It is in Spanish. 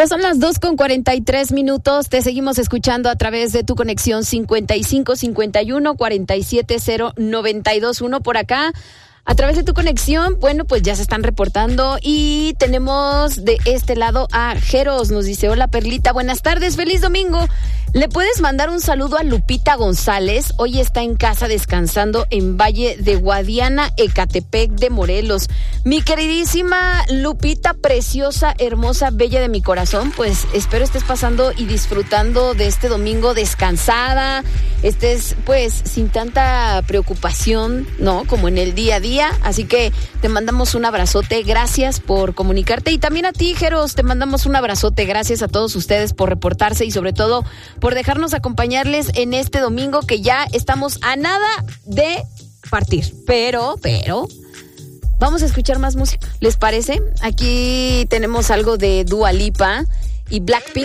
Pues son las 2:43. Te seguimos escuchando a través de tu conexión 5551-470-921 por acá. A través de tu conexión, bueno, pues ya se están reportando y tenemos de este lado a Jeros. Nos dice, hola Perlita, buenas tardes, feliz domingo. ¿Le puedes mandar un saludo a Lupita González? Hoy está en casa descansando en Valle de Guadiana, Ecatepec de Morelos. Mi queridísima Lupita, preciosa, hermosa, bella de mi corazón, pues espero estés pasando y disfrutando de este domingo descansada, estés pues sin tanta preocupación, ¿no? Como en el día a día. Así que te mandamos un abrazote, gracias por comunicarte, y también a ti, Jeros, te mandamos un abrazote, gracias a todos ustedes por reportarse y sobre todo por dejarnos acompañarles en este domingo que ya estamos a nada de partir, pero vamos a escuchar más música, ¿les parece? Aquí tenemos algo de Dua Lipa y Blackpink.